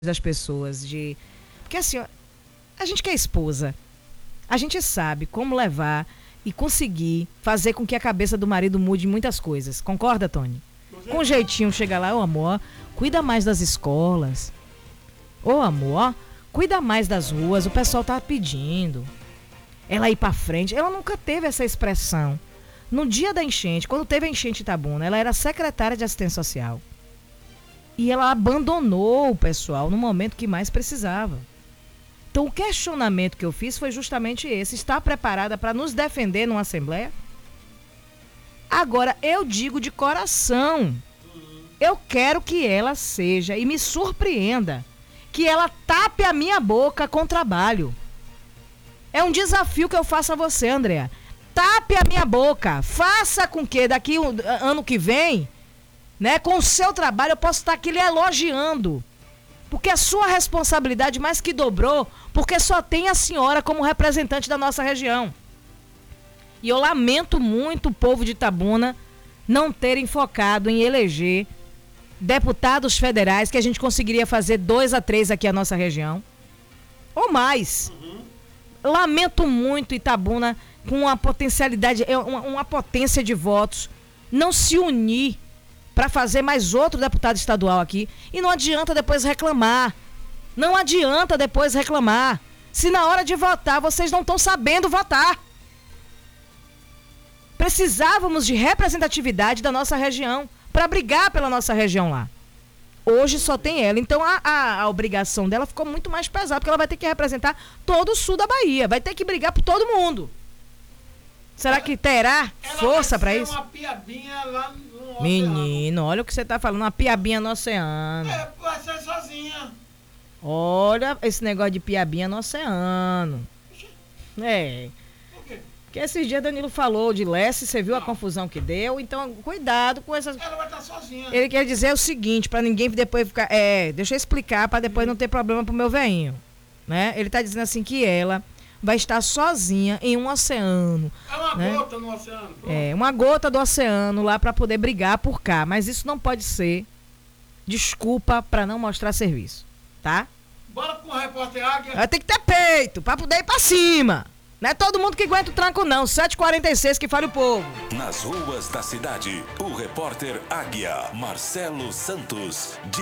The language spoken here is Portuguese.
das pessoas, porque assim, ó, a gente que é esposa, a gente sabe como levar e conseguir fazer com que a cabeça do marido mude em muitas coisas. Concorda, Tony? Com um jeitinho, chega lá, ô amor, cuida mais das escolas. Ô amor, cuida mais das ruas, o pessoal tá pedindo. Ela ir pra frente, ela nunca teve essa expressão. No dia da enchente, quando teve a enchente em Itabuna, ela era secretária de assistência social. E ela abandonou o pessoal no momento que mais precisava. Então o questionamento que eu fiz foi justamente esse. Está preparada para nos defender numa assembleia? Agora, eu digo de coração. Eu quero que ela seja e me surpreenda. Que ela tape a minha boca com trabalho. É um desafio que eu faço a você, Andréa. Tape a minha boca. Faça com que daqui ano que vem, né, com o seu trabalho, eu posso estar aqui lhe elogiando. Porque a sua responsabilidade mais que dobrou, porque só tem a senhora como representante da nossa região. E eu lamento muito o povo de Itabuna não terem focado em eleger deputados federais, que a gente conseguiria fazer 2 a 3 aqui na nossa região. Ou mais. Lamento muito Itabuna, com uma potencialidade, uma potência de votos, não se unir para fazer mais outro deputado estadual aqui. E não adianta depois reclamar. Não adianta depois reclamar. Se na hora de votar vocês não estão sabendo votar. Precisávamos de representatividade da nossa região para brigar pela nossa região lá. Hoje só tem ela. Então a obrigação dela ficou muito mais pesada, porque ela vai ter que representar todo o sul da Bahia. Vai ter que brigar por todo mundo. Será que terá força para isso? Uma piabinha lá no oceano. Menino, olha o que você tá falando, uma piabinha no oceano. Vai ser sozinha. Olha esse negócio de piabinha no oceano. É. Por quê? Porque esses dias Danilo falou de Leste, você viu a confusão que deu, então cuidado com essas... Ela vai estar sozinha. Ele quer dizer o seguinte, pra ninguém depois ficar... deixa eu explicar, pra depois não ter problema pro meu veinho, né? Ele tá dizendo assim que ela vai estar sozinha em um oceano. É uma né? gota no oceano. Pronto. É, uma gota do oceano lá pra poder brigar por cá, mas isso não pode ser desculpa pra não mostrar serviço, tá? Bora pro repórter Águia. Vai ter que ter peito pra poder ir pra cima. Não é todo mundo que aguenta o tranco não, 7h46 que fale o povo. Nas ruas da cidade, o repórter Águia, Marcelo Santos.